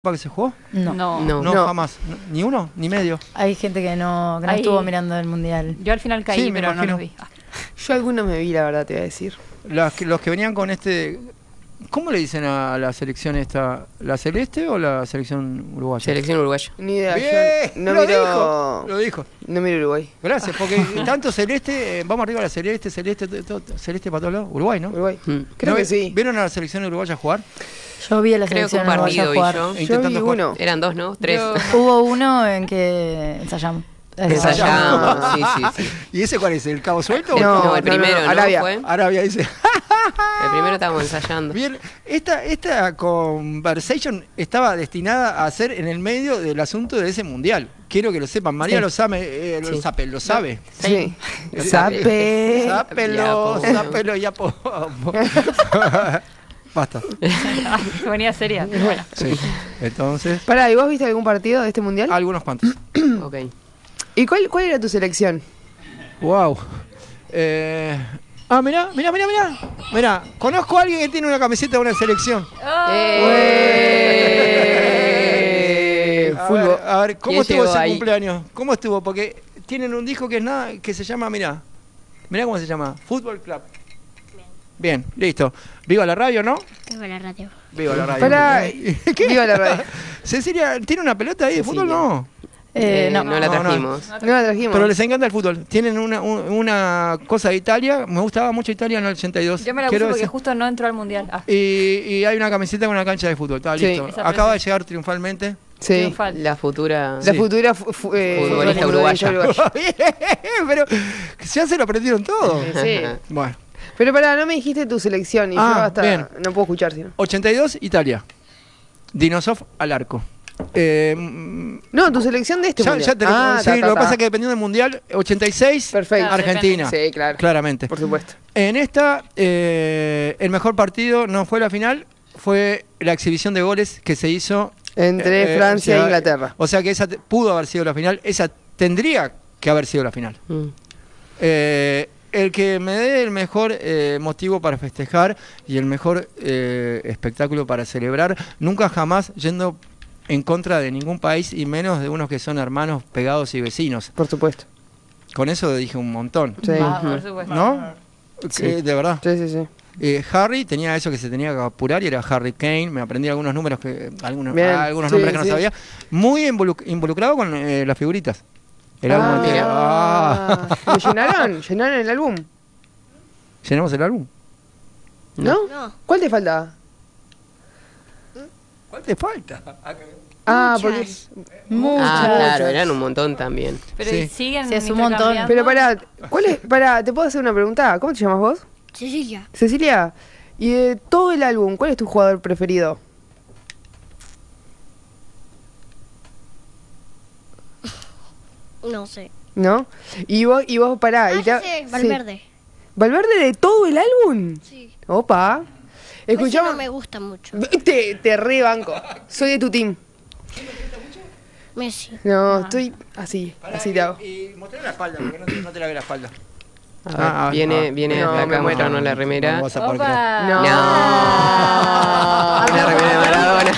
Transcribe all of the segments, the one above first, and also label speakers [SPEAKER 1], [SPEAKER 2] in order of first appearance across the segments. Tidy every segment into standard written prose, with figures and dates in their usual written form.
[SPEAKER 1] que se jugó?
[SPEAKER 2] No.
[SPEAKER 1] Jamás. ¿Ni uno? ¿Ni medio?
[SPEAKER 3] Hay gente que no estuvo mirando el mundial.
[SPEAKER 2] Yo al final caí,
[SPEAKER 1] Sí,
[SPEAKER 2] pero no los vi.
[SPEAKER 4] Yo algunos me vi, la verdad, te voy a decir.
[SPEAKER 1] Los que venían con este... ¿Cómo le dicen a la selección esta? ¿La celeste o la selección uruguaya?
[SPEAKER 5] Selección uruguaya.
[SPEAKER 4] Ni idea.
[SPEAKER 1] Bien,
[SPEAKER 4] Yo no
[SPEAKER 1] lo
[SPEAKER 4] miro.
[SPEAKER 1] Lo dijo.
[SPEAKER 4] No miro Uruguay.
[SPEAKER 1] Gracias, porque tanto celeste, vamos arriba a la celeste para todos lados. Uruguay, ¿no?
[SPEAKER 4] Uruguay. Creo
[SPEAKER 1] ¿No
[SPEAKER 4] que sí.
[SPEAKER 1] ¿Vieron a la selección uruguaya jugar?
[SPEAKER 3] Yo vi a la
[SPEAKER 5] Creo que
[SPEAKER 3] selección
[SPEAKER 5] un
[SPEAKER 3] uruguaya
[SPEAKER 5] partido vi
[SPEAKER 3] jugar.
[SPEAKER 5] yo.
[SPEAKER 4] Yo
[SPEAKER 1] Intentando
[SPEAKER 4] vi
[SPEAKER 1] jugar.
[SPEAKER 4] uno.
[SPEAKER 5] Eran dos, ¿no? Tres.
[SPEAKER 3] Hubo uno en que ensayamos.
[SPEAKER 5] Ensayamos, sí.
[SPEAKER 1] ¿Y ese cuál es? ¿El cabo suelto?
[SPEAKER 5] No, el primero, ¿no?
[SPEAKER 4] Arabia.
[SPEAKER 5] ¿Fue?
[SPEAKER 1] Arabia dice.
[SPEAKER 5] El primero estábamos ensayando.
[SPEAKER 1] Bien, esta conversation estaba destinada a ser en el medio del asunto de ese mundial. Quiero que lo sepan. María
[SPEAKER 3] Sí.
[SPEAKER 1] lo sabe, lo sabe.
[SPEAKER 4] Sí.
[SPEAKER 5] Sape.
[SPEAKER 1] Sápelo ya po. Basta.
[SPEAKER 2] Venía seria. Bueno.
[SPEAKER 1] Sí. Entonces,
[SPEAKER 4] Pará, ¿y vos viste algún partido de este mundial?
[SPEAKER 1] algunos cuantos.
[SPEAKER 5] Ok.
[SPEAKER 4] ¿Y cuál era tu selección?
[SPEAKER 1] Wow. Mirá. Conozco a alguien que tiene una camiseta de una selección.
[SPEAKER 4] Fútbol.
[SPEAKER 1] A ver, ¿cómo
[SPEAKER 5] ¿Quién
[SPEAKER 1] estuvo
[SPEAKER 5] llegó
[SPEAKER 1] ese
[SPEAKER 5] ahí?
[SPEAKER 1] cumpleaños? ¿Cómo estuvo? Porque tienen un disco que se llama, mirá cómo se llama, Fútbol Club. Bien, listo. Viva la radio, ¿no?
[SPEAKER 6] Viva la radio.
[SPEAKER 1] Viva la radio.
[SPEAKER 4] Pará,
[SPEAKER 1] ¿Qué?
[SPEAKER 4] viva la radio.
[SPEAKER 1] Cecilia, ¿tiene una pelota ahí de fútbol? No.
[SPEAKER 5] No la trajimos.
[SPEAKER 4] No la trajimos.
[SPEAKER 1] Pero les encanta el fútbol. Tienen una cosa de Italia. Me gustaba mucho Italia en el 82.
[SPEAKER 2] Yo me la puse
[SPEAKER 1] Quiero
[SPEAKER 2] porque
[SPEAKER 1] decir.
[SPEAKER 2] justo no entró al mundial.
[SPEAKER 1] Y hay una camiseta con una cancha de fútbol. Está
[SPEAKER 4] Sí.
[SPEAKER 1] listo.
[SPEAKER 2] Esa
[SPEAKER 1] Acaba de llegar triunfalmente.
[SPEAKER 4] Sí.
[SPEAKER 2] Triunfal.
[SPEAKER 5] La futura.
[SPEAKER 4] La
[SPEAKER 1] Sí.
[SPEAKER 4] futura
[SPEAKER 5] Futbolista uruguaya.
[SPEAKER 1] Pero ya se lo aprendieron todo.
[SPEAKER 4] Sí.
[SPEAKER 1] Bueno.
[SPEAKER 4] Pero pará, no me dijiste tu selección y yo hasta
[SPEAKER 1] bien.
[SPEAKER 4] no puedo escuchar, sino.
[SPEAKER 1] 82, Italia. Dinosov al arco.
[SPEAKER 4] No, tu selección de este mundial.
[SPEAKER 1] Ya tenemos. Sí, lo que pasa es que dependiendo del mundial, 86,
[SPEAKER 4] Perfecto.
[SPEAKER 1] Argentina.
[SPEAKER 4] Sí, claro.
[SPEAKER 1] Claramente.
[SPEAKER 4] Por supuesto.
[SPEAKER 1] En esta, el mejor partido no fue la final, fue la exhibición de goles que se hizo
[SPEAKER 4] Entre Francia e Inglaterra.
[SPEAKER 1] O sea que esa pudo haber sido la final, esa tendría que haber sido la final. El que me dé el mejor motivo para festejar y el mejor espectáculo para celebrar, nunca jamás yendo en contra de ningún país y menos de unos que son hermanos pegados y vecinos.
[SPEAKER 4] Por supuesto.
[SPEAKER 1] Con eso dije un montón.
[SPEAKER 4] Sí.
[SPEAKER 2] Por supuesto.
[SPEAKER 1] ¿No?
[SPEAKER 4] Sí.
[SPEAKER 1] De verdad.
[SPEAKER 4] Sí.
[SPEAKER 1] Harry tenía eso que se tenía que apurar y era Harry Kane. Me aprendí algunos números algunos
[SPEAKER 4] Bien,
[SPEAKER 1] nombres que no sabía. Muy involucrado con las figuritas. El álbum tiene.
[SPEAKER 4] ¿Lo llenaron? ¿Llenaron el álbum?
[SPEAKER 1] ¿Llenamos el álbum?
[SPEAKER 4] ¿No?
[SPEAKER 6] No.
[SPEAKER 4] ¿Cuál te falta?
[SPEAKER 1] ¿Cuál te falta?
[SPEAKER 4] Porque...
[SPEAKER 5] Claro, eran un montón también.
[SPEAKER 2] Pero
[SPEAKER 1] Sí.
[SPEAKER 2] siguen.
[SPEAKER 3] Sí, es un montón.
[SPEAKER 4] Pero pará, ¿te puedo hacer una pregunta? ¿Cómo te llamas vos?
[SPEAKER 6] Cecilia.
[SPEAKER 4] Cecilia. Y de todo el álbum, ¿cuál es tu jugador preferido?
[SPEAKER 6] No sé.
[SPEAKER 4] ¿No? Y vos pará.
[SPEAKER 6] Ya sé,
[SPEAKER 4] sí.
[SPEAKER 6] Valverde.
[SPEAKER 4] ¿Valverde de todo el álbum?
[SPEAKER 6] Sí.
[SPEAKER 4] Opa.
[SPEAKER 6] Messi
[SPEAKER 4] Escuchamos.
[SPEAKER 6] no me gusta mucho.
[SPEAKER 4] Te rebanco. Soy de tu team.
[SPEAKER 6] Messi.
[SPEAKER 4] No, estoy así te hago.
[SPEAKER 1] Y mostré la espalda, porque no te la ve la espalda.
[SPEAKER 5] A ver, viene
[SPEAKER 4] no,
[SPEAKER 5] acá
[SPEAKER 4] me muero.
[SPEAKER 5] mostrarnos la remera.
[SPEAKER 1] No vas a poder creer.
[SPEAKER 2] Opa.
[SPEAKER 4] No.
[SPEAKER 5] La remera de Maradona.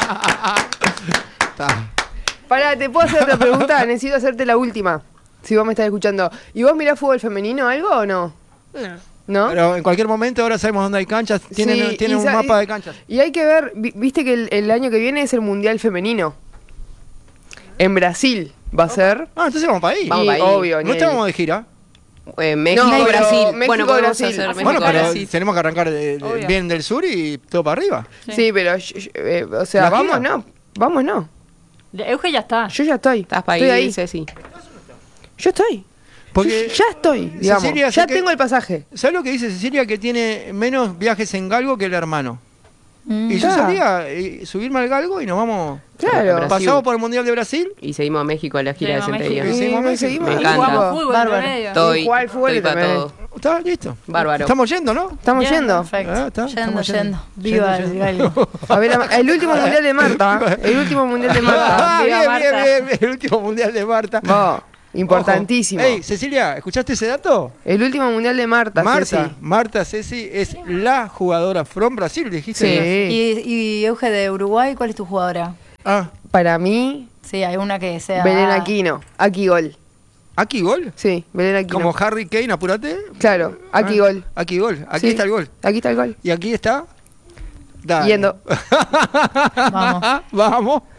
[SPEAKER 1] Está.
[SPEAKER 4] Pará, ¿te puedo hacer otra pregunta? Necesito hacerte la última. Si vos me estás escuchando. ¿Y vos mirás fútbol femenino algo o no?
[SPEAKER 6] No.
[SPEAKER 4] ¿No?
[SPEAKER 1] Pero en cualquier momento ahora sabemos dónde hay canchas. Tienen
[SPEAKER 4] Sí,
[SPEAKER 1] un mapa de canchas.
[SPEAKER 4] Y hay que ver, viste que el año que viene es el Mundial Femenino. En Brasil va a ser.
[SPEAKER 1] Entonces vamos para ahí.
[SPEAKER 5] Vamos
[SPEAKER 4] Y
[SPEAKER 5] para ahí.
[SPEAKER 4] obvio,
[SPEAKER 1] No estábamos de gira.
[SPEAKER 5] México,
[SPEAKER 4] No, pero
[SPEAKER 5] Brasil.
[SPEAKER 4] México,
[SPEAKER 5] Bueno, podemos
[SPEAKER 4] Brasil.
[SPEAKER 5] hacer México,
[SPEAKER 1] Bueno, pero
[SPEAKER 5] Brasil.
[SPEAKER 1] tenemos que arrancar
[SPEAKER 2] Obvio.
[SPEAKER 1] bien del sur y todo para arriba.
[SPEAKER 4] Sí, pero, o sea,
[SPEAKER 1] ¿La
[SPEAKER 4] vamos,
[SPEAKER 1] gira?
[SPEAKER 4] no. Vamos, no.
[SPEAKER 2] Euge ya está.
[SPEAKER 4] Yo ya estoy.
[SPEAKER 5] ¿Estás para
[SPEAKER 4] Estoy
[SPEAKER 5] ir,
[SPEAKER 4] ahí.
[SPEAKER 5] Ceci?
[SPEAKER 4] Yo estoy.
[SPEAKER 1] Porque
[SPEAKER 4] Ya estoy, digamos.
[SPEAKER 1] Cecilia,
[SPEAKER 4] Ya
[SPEAKER 1] sé que-
[SPEAKER 4] tengo el pasaje.
[SPEAKER 1] ¿sabes lo que dice Cecilia? Que tiene menos viajes en galgo que el hermano. Y yo
[SPEAKER 4] Ah.
[SPEAKER 1] salía subirme al galgo y nos vamos.
[SPEAKER 4] Claro.
[SPEAKER 5] Brasil.
[SPEAKER 1] Pasamos por el Mundial de Brasil.
[SPEAKER 5] Y seguimos a México a la gira de
[SPEAKER 2] Seguimos a
[SPEAKER 5] Centella.
[SPEAKER 2] México.
[SPEAKER 1] Seguimos a México.
[SPEAKER 4] seguimos.
[SPEAKER 5] Me
[SPEAKER 4] ahí,
[SPEAKER 5] encanta.
[SPEAKER 4] guapo.
[SPEAKER 2] Jugamos fútbol
[SPEAKER 3] Bárbaro.
[SPEAKER 2] entre medio.
[SPEAKER 5] Estoy,
[SPEAKER 4] Jugar al fútbol
[SPEAKER 5] estoy para
[SPEAKER 4] también.
[SPEAKER 5] todo.
[SPEAKER 1] Está listo.
[SPEAKER 5] Bárbaro.
[SPEAKER 1] Estamos yendo, ¿no?
[SPEAKER 4] Estamos
[SPEAKER 2] Bien,
[SPEAKER 4] yendo.
[SPEAKER 3] Perfecto.
[SPEAKER 1] Estamos
[SPEAKER 3] Yendo.
[SPEAKER 1] yendo.
[SPEAKER 3] Viva el galgo.
[SPEAKER 4] A ver, el último mundial de Marta. El último mundial de Marta.
[SPEAKER 2] Viva
[SPEAKER 1] Bien,
[SPEAKER 2] Marta.
[SPEAKER 1] bien. El último Mundial de Marta.
[SPEAKER 4] Vos, importantísimo.
[SPEAKER 1] Ojo. Ey, Cecilia, ¿escuchaste ese dato?
[SPEAKER 4] El último mundial de Marta. Ceci.
[SPEAKER 1] Marta Ceci es la jugadora from Brasil, dijiste.
[SPEAKER 4] Sí.
[SPEAKER 3] Y Euge de Uruguay, ¿cuál es tu jugadora?
[SPEAKER 1] Ah,
[SPEAKER 4] Para mí,
[SPEAKER 3] Sí, hay una que sea.
[SPEAKER 4] Belén Aquino. Aquí gol.
[SPEAKER 1] ¿aquí gol?
[SPEAKER 4] Sí, Belén Aquino.
[SPEAKER 1] Como Harry Kane, apúrate.
[SPEAKER 4] Claro, aquí gol.
[SPEAKER 1] Aquí gol. Aquí
[SPEAKER 4] Sí,
[SPEAKER 1] está el gol.
[SPEAKER 4] Aquí está el gol.
[SPEAKER 1] ¿Y aquí está? Dale.
[SPEAKER 4] Yendo.
[SPEAKER 3] Vamos.
[SPEAKER 1] Vamos.